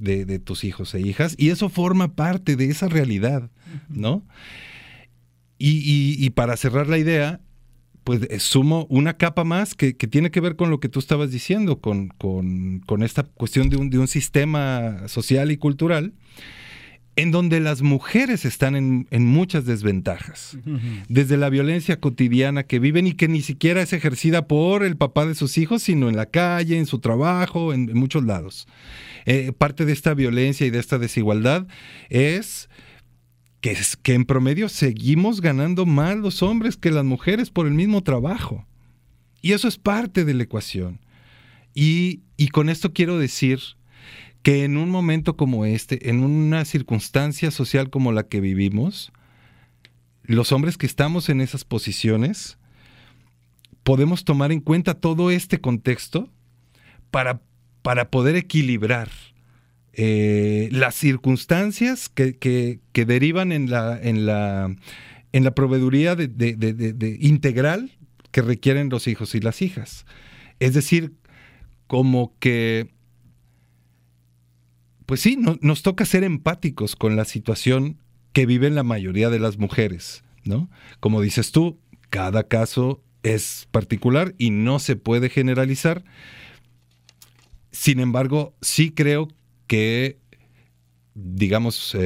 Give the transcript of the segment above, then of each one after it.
de tus hijos e hijas, y eso forma parte de esa realidad, ¿no? Y para cerrar la idea, pues sumo una capa más que tiene que ver con lo que tú estabas diciendo, con esta cuestión de un sistema social y cultural en donde las mujeres están en muchas desventajas. Desde la violencia cotidiana que viven y que ni siquiera es ejercida por el papá de sus hijos, sino en la calle, en su trabajo, en muchos lados. Parte de esta violencia y de esta desigualdad es que en promedio seguimos ganando más los hombres que las mujeres por el mismo trabajo. Y eso es parte de la ecuación. Y con esto quiero decir que en un momento como este, en una circunstancia social como la que vivimos, los hombres que estamos en esas posiciones podemos tomar en cuenta todo este contexto para poder equilibrar las circunstancias que derivan en la proveeduría de integral que requieren los hijos y las hijas. Es decir, como que pues sí, nos toca ser empáticos con la situación que viven la mayoría de las mujeres, ¿no? Como dices tú, cada caso es particular y no se puede generalizar. Sin embargo, sí creo que, digamos,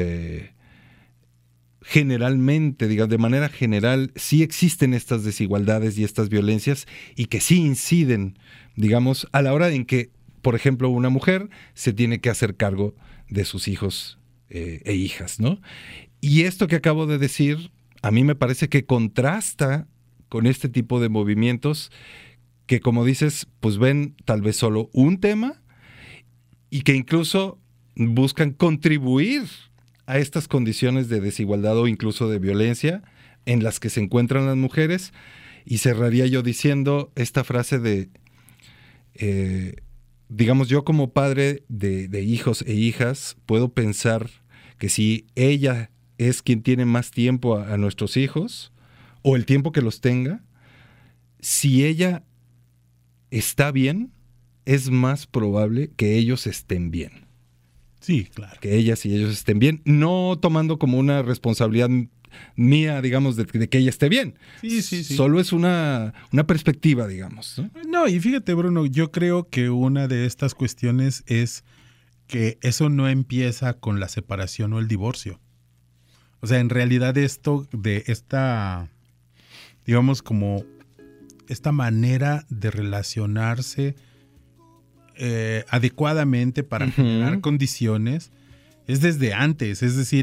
generalmente, de manera general, sí existen estas desigualdades y estas violencias y que sí inciden, digamos, a la hora en que, por ejemplo, una mujer se tiene que hacer cargo de sus hijos e hijas, ¿no? Y esto que acabo de decir, a mí me parece que contrasta con este tipo de movimientos que, como dices, pues ven tal vez solo un tema y que incluso buscan contribuir a estas condiciones de desigualdad o incluso de violencia en las que se encuentran las mujeres. Y cerraría yo diciendo esta frase de... digamos, yo como padre de hijos e hijas puedo pensar que si ella es quien tiene más tiempo a nuestros hijos, o el tiempo que los tenga, si ella está bien, es más probable que ellos estén bien. Sí, claro. Que ellas y ellos estén bien, no tomando como una responsabilidad mía, digamos, de que ella esté bien. Sí. Solo es una perspectiva, digamos, ¿no? No, y fíjate, Bruno, yo creo que una de estas cuestiones es que eso no empieza con la separación o el divorcio. O sea, en realidad esto de esta, digamos, como esta manera de relacionarse adecuadamente para generar condiciones es desde antes. Es decir,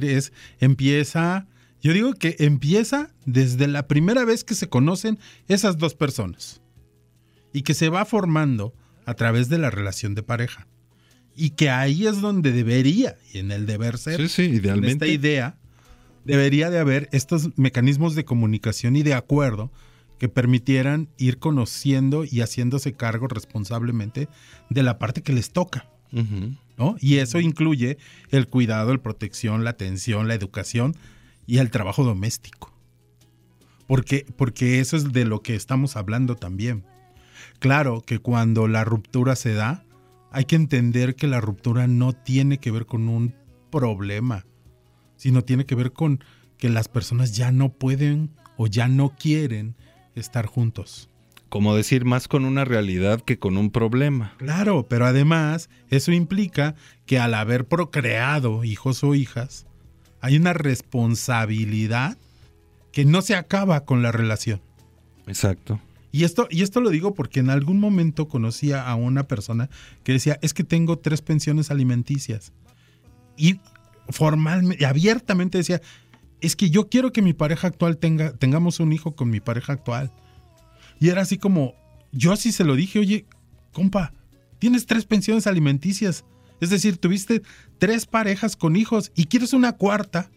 yo digo que empieza desde la primera vez que se conocen esas dos personas y que se va formando a través de la relación de pareja. Y que ahí es donde debería, y en el deber ser, sí, idealmente, en esta idea, debería de haber estos mecanismos de comunicación y de acuerdo que permitieran ir conociendo y haciéndose cargo responsablemente de la parte que les toca, ¿no? Y eso incluye el cuidado, la protección, la atención, la educación y el trabajo doméstico. Porque eso es de lo que estamos hablando también. Claro que cuando la ruptura se da, hay que entender que la ruptura no tiene que ver con un problema, sino tiene que ver con que las personas ya no pueden o ya no quieren estar juntos. Como decir, más con una realidad que con un problema. Claro, pero además eso implica que al haber procreado hijos o hijas, hay una responsabilidad que no se acaba con la relación. Exacto. Y esto lo digo porque en algún momento conocí a una persona que decía, es que tengo 3 pensiones alimenticias. Y formalmente, abiertamente decía, es que yo quiero que mi pareja actual tengamos un hijo con mi pareja actual. Y era así como, yo así se lo dije, oye, compa, tienes 3 pensiones alimenticias. Es decir, tuviste 3 parejas con hijos y quieres una 4ª.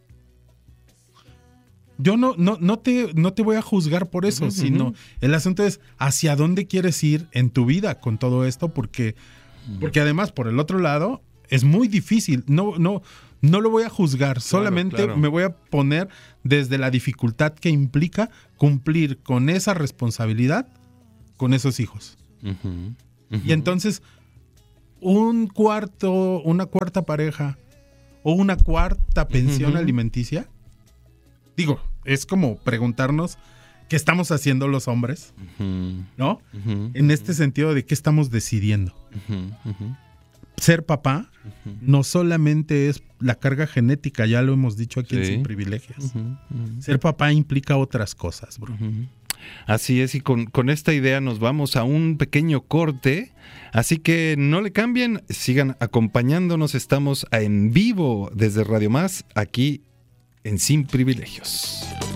Yo no te voy a juzgar por eso, sino el asunto es hacia dónde quieres ir en tu vida con todo esto, porque además, por el otro lado, es muy difícil. No lo voy a juzgar, solamente me voy a poner desde la dificultad que implica cumplir con esa responsabilidad con esos hijos. Y entonces, una cuarta pareja o una cuarta pensión alimenticia? Digo, es como preguntarnos qué estamos haciendo los hombres, ¿no? En este sentido de qué estamos decidiendo. Ser papá no solamente es la carga genética, ya lo hemos dicho aquí en Sin Privilegios. Ser papá implica otras cosas, bro. Así es, y con esta idea nos vamos a un pequeño corte, así que no le cambien, sigan acompañándonos, estamos en vivo desde Radio Más, aquí en Sin Privilegios.